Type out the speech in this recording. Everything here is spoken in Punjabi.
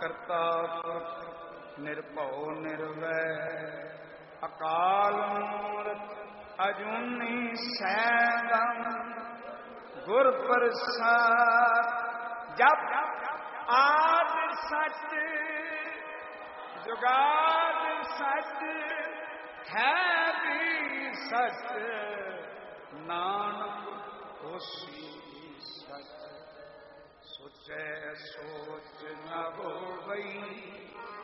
ਕਰਤਾ ਪੁਰਖ ਨਿਰਭਉ ਨਿਰਵੈਰ ਅਕਾਲ ਮੂਰਤਿ ਅਜੂਨੀ ਸੈਭੰ ਗੁਰ ਪ੍ਰਸਾਦਿ। ਜਪ ਆਦਿ ਸਚ ਜੁਗਾਦਿ ਸਚ ਹੈ ਵੀ ਸਚ ਨਾਨਕ ਹੋਸੀ ਸਚ। ਸੋਚੈ ਸੋਚ ਨ ਹੋਵਈ